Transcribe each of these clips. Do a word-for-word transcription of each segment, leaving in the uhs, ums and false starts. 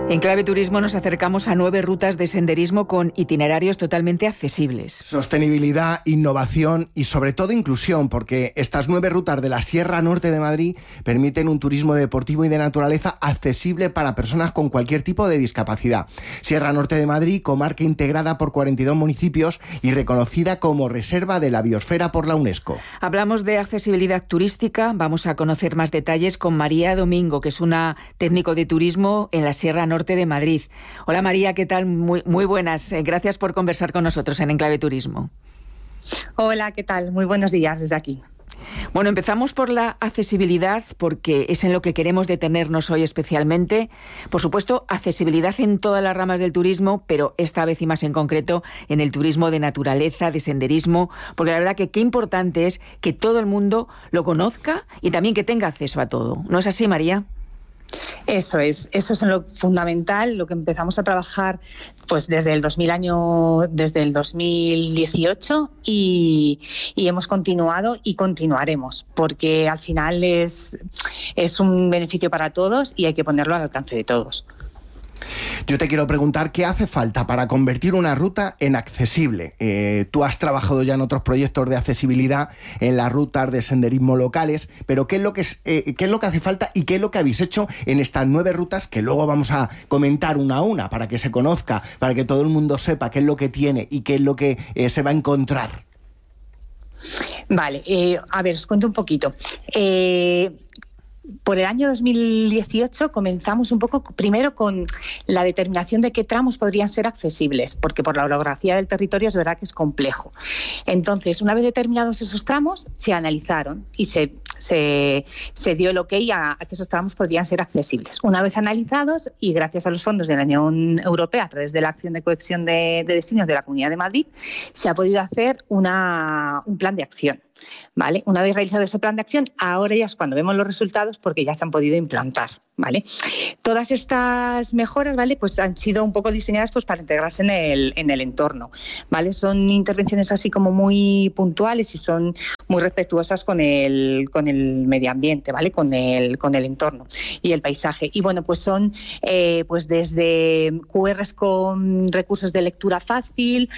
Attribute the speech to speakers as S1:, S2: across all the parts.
S1: En Clave Turismo nos acercamos a nueve rutas de senderismo con itinerarios totalmente accesibles.
S2: Sostenibilidad, innovación y sobre todo inclusión, porque estas nueve rutas de la Sierra Norte de Madrid permiten un turismo deportivo y de naturaleza accesible para personas con cualquier tipo de discapacidad. Sierra Norte de Madrid, comarca integrada por cuarenta y dos municipios y reconocida como Reserva de la Biosfera por la UNESCO.
S1: Hablamos de accesibilidad turística, vamos a conocer más detalles con María Domingo, que es una técnico de turismo en la Sierra Norte de Madrid. Hola María, ¿qué tal? Muy, muy buenas. Gracias por conversar con nosotros en Enclave Turismo.
S3: Hola, ¿qué tal? Muy buenos días desde aquí.
S1: Bueno, empezamos por la accesibilidad, porque es en lo que queremos detenernos hoy especialmente. Por supuesto, accesibilidad en todas las ramas del turismo, pero esta vez y más en concreto en el turismo de naturaleza, de senderismo, porque la verdad que qué importante es que todo el mundo lo conozca y también que tenga acceso a todo. ¿No es así, María?
S3: Eso es, eso es lo fundamental, lo que empezamos a trabajar pues desde el dos mil año, desde el dos mil dieciocho y, y hemos continuado y continuaremos, porque al final es, es un beneficio para todos y hay que ponerlo al alcance de todos.
S2: Yo te quiero preguntar, ¿qué hace falta para convertir una ruta en accesible? Eh, tú has trabajado ya en otros proyectos de accesibilidad en las rutas de senderismo locales, pero ¿qué es lo que, es, eh, ¿qué es lo que hace falta y qué es lo que habéis hecho en estas nueve rutas que luego vamos a comentar una a una para que se conozca, para que todo el mundo sepa qué es lo que tiene y qué es lo que eh, se va a encontrar?
S3: Vale, eh, a ver, os cuento un poquito. Eh... Por el año dos mil dieciocho comenzamos un poco primero con la determinación de qué tramos podrían ser accesibles, porque por la orografía del territorio es verdad que es complejo. Entonces, una vez determinados esos tramos, se analizaron y se, se, se dio el ok a, a que esos tramos podrían ser accesibles. Una vez analizados y gracias a los fondos de la Unión Europea a través de la Acción de Cohesión de, de Destinos de la Comunidad de Madrid, se ha podido hacer una, un plan de acción. ¿Vale? Una vez realizado ese plan de acción, ahora ya es cuando vemos los resultados porque ya se han podido implantar, ¿vale? Todas estas mejoras, ¿vale? Pues han sido un poco diseñadas pues para integrarse en el, en el entorno, ¿vale? Son intervenciones así como muy puntuales y son muy respetuosas con el, con el medio ambiente, ¿vale? Con el, con el entorno y el paisaje. Y bueno, pues son eh, pues desde cu erres con recursos de lectura fácil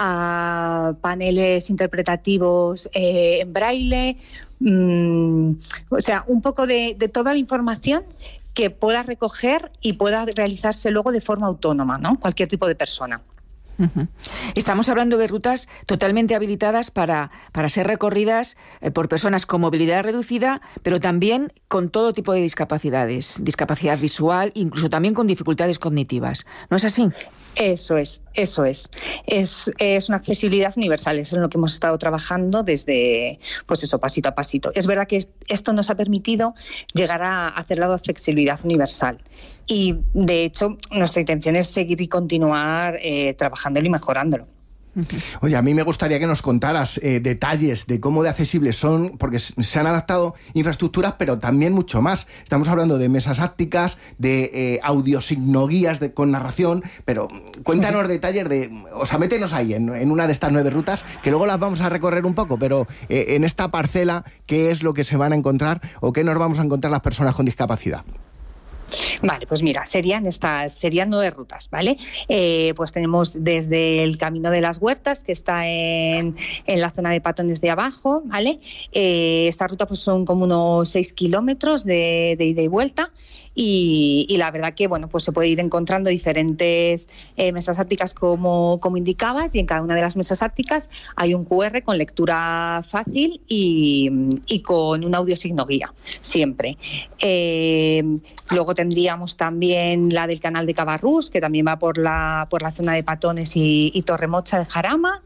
S3: a paneles interpretativos eh, en braille, mmm, o sea, un poco de, de toda la información que pueda recoger y pueda realizarse luego de forma autónoma, ¿no? Cualquier tipo de persona.
S1: Uh-huh. Estamos hablando de rutas totalmente habilitadas para, para ser recorridas eh, por personas con movilidad reducida, pero también con todo tipo de discapacidades, discapacidad visual, incluso también con dificultades cognitivas. ¿No es así?
S3: Eso es, eso es. Es, es una accesibilidad universal, es en lo que hemos estado trabajando desde, pues eso, pasito a pasito. Es verdad que esto nos ha permitido llegar a hacer la accesibilidad universal. Y, de hecho, nuestra intención es seguir y continuar eh, trabajándolo y mejorándolo.
S2: Oye, a mí me gustaría que nos contaras eh, detalles de cómo de accesibles son, porque se han adaptado infraestructuras, pero también mucho más. Estamos hablando de mesas ápticas, de eh, audiosignoguías de, con narración, pero cuéntanos sí. detalles de, o sea, métenos ahí en, en una de estas nueve rutas, que luego las vamos a recorrer un poco, pero eh, en esta parcela, ¿qué es lo que se van a encontrar o qué nos vamos a encontrar las personas con discapacidad?
S3: Vale, pues mira, serían estas, serían nueve rutas, ¿vale? Eh, pues tenemos desde el Camino de las Huertas, que está en, en la zona de Patones de abajo, ¿vale? Eh, esta ruta pues son como unos seis kilómetros de, de ida y vuelta. Y, y la verdad que bueno, pues se puede ir encontrando diferentes eh, mesas ápticas como, como indicabas, y en cada una de las mesas ápticas hay un cu erre con lectura fácil y, y con una audiosignoguía, siempre. Eh, luego tendríamos también la del Canal de Cabarrús, que también va por la, por la zona de Patones y, y Torremocha de Jarama.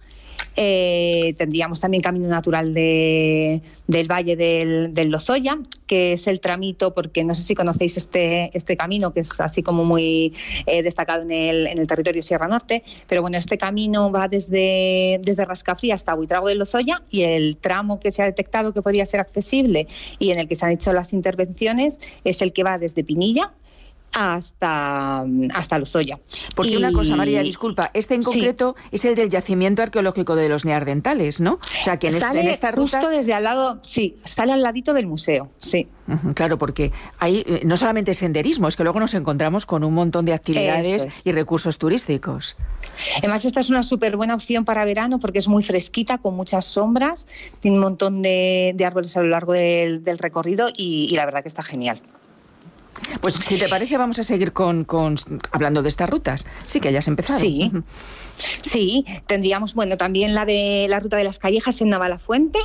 S3: Eh, tendríamos también Camino Natural de, del Valle del, del Lozoya, que es el tramito, porque no sé si conocéis este, este camino, que es así como muy eh, destacado en el, en el territorio Sierra Norte, pero bueno, este camino va desde, desde Rascafría hasta Buitrago del Lozoya, y el tramo que se ha detectado que podría ser accesible y en el que se han hecho las intervenciones es el que va desde Pinilla hasta, hasta Lozoya.
S1: Porque y... una cosa, María, disculpa, este en concreto sí. es el del yacimiento arqueológico de los Neandertales, ¿no? O sea, que en,
S3: sale
S1: este, en estas rutas...
S3: justo desde al lado, sí, sale al ladito del museo, sí.
S1: Uh-huh, claro, porque hay eh, no solamente senderismo, es que luego nos encontramos con un montón de actividades es. y recursos turísticos.
S3: Además, esta es una súper buena opción para verano porque es muy fresquita, con muchas sombras, tiene un montón de, de árboles a lo largo del, del recorrido y, y la verdad que está genial.
S1: Pues si te parece vamos a seguir con, con hablando de estas rutas. Sí, que hayas empezado.
S3: Sí, sí, tendríamos, bueno, también la de la ruta de las Callejas en Navalafuente,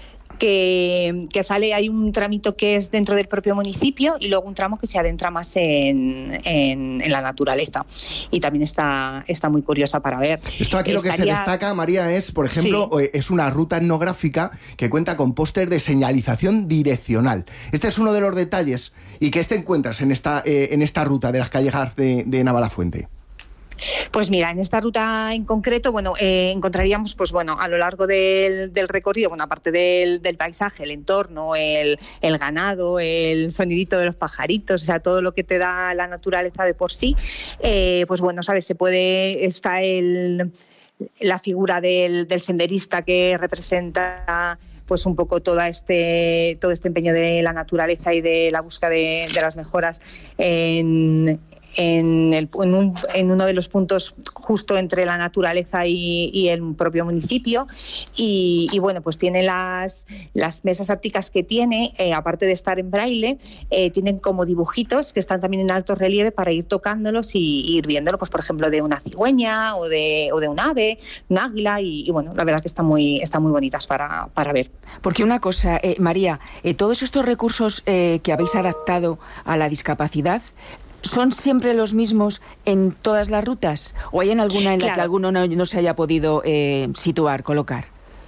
S3: que, que sale, hay un tramito que es dentro del propio municipio y luego un tramo que se adentra más en, en, en la naturaleza y también está, está muy curiosa para ver.
S2: Esto aquí Estaría... lo que se destaca, María, es, por ejemplo, sí. es una ruta etnográfica que cuenta con póster de señalización direccional. Este es uno de los detalles y que te encuentras en esta, eh, en esta ruta de las Callejas de, de Navalafuente.
S3: Pues mira, en esta ruta en concreto, bueno, eh, encontraríamos, pues bueno, a lo largo del, del recorrido, bueno, aparte del, del paisaje, el entorno, el, el ganado, el sonidito de los pajaritos, o sea, todo lo que te da la naturaleza de por sí, eh, pues bueno, sabes, se puede, está el, la figura del, del senderista que representa pues un poco toda este, todo este empeño de la naturaleza y de la búsqueda de, de las mejoras en En, el, en, un, en uno de los puntos justo entre la naturaleza y, y el propio municipio y, y bueno, pues tiene las, las mesas ápticas que tiene, eh, aparte de estar en braille, eh, tienen como dibujitos que están también en alto relieve para ir tocándolos y, y ir viéndolo, pues por ejemplo de una cigüeña o de, o de un ave, un águila y, y bueno, la verdad que están muy, están muy bonitas para, para ver.
S1: Porque una cosa, eh, María, eh, todos estos recursos eh, que habéis adaptado a la discapacidad, ¿son siempre los mismos en todas las rutas? ¿O hay en alguna en la claro. que alguno no, no se haya podido eh, situar, colocar?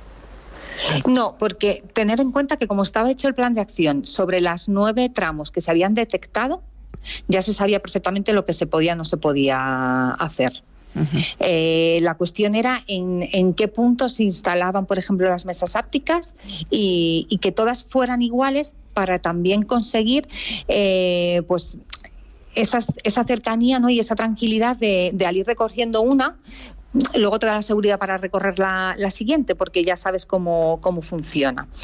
S3: No, porque tener en cuenta que como estaba hecho el plan de acción sobre las nueve tramos que se habían detectado, ya se sabía perfectamente lo que se podía o no se podía hacer. Uh-huh. Eh, la cuestión era en, en qué puntos se instalaban, por ejemplo, las mesas ápticas y, y que todas fueran iguales para también conseguir, eh, pues... Esa, esa cercanía, ¿no? Y esa tranquilidad de, de al ir recorriendo una, luego te da la seguridad para recorrer la, la siguiente, porque ya sabes cómo, cómo funciona.